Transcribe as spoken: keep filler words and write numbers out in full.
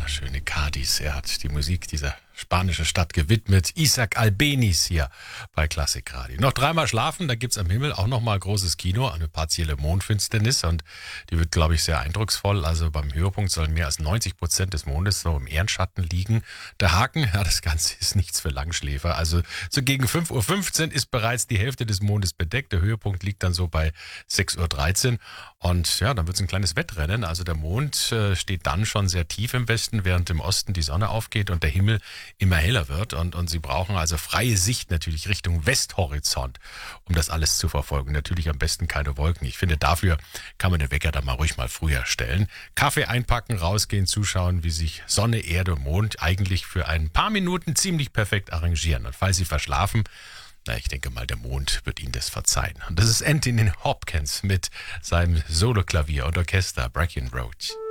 schöne Cádiz. Er hat die Musik dieser spanischen Stadt gewidmet. Isaac Albeniz hier bei Klassikradio. Noch dreimal schlafen, da gibt's am Himmel auch nochmal großes Kino, eine partielle Mondfinsternis und die wird, glaube ich, sehr eindrucksvoll. Also beim Höhepunkt sollen mehr als neunzig Prozent des Mondes so im Ehrenschatten liegen. Der Haken, ja, das Ganze ist nichts für Langschläfer. Also so gegen fünf Uhr fünfzehn ist bereits die Hälfte des Mondes bedeckt. Der Höhepunkt liegt dann so bei sechs Uhr dreizehn und ja, dann wird's ein kleines Wettrennen. Also der Mond äh, steht dann schon sehr tief im Westen, während im Osten die Sonne aufgeht und der Himmel immer heller wird und, und sie brauchen also freie Sicht natürlich Richtung Westhorizont, um das alles zu verfolgen. Natürlich am besten keine Wolken. Ich finde, dafür kann man den Wecker dann mal ruhig mal früher stellen. Kaffee einpacken, rausgehen, zuschauen, wie sich Sonne, Erde und Mond eigentlich für ein paar Minuten ziemlich perfekt arrangieren. Und falls Sie verschlafen, na, ich denke mal, der Mond wird Ihnen das verzeihen. Und das ist Anthony Hopkins mit seinem Soloklavier und Orchester Breckenridge.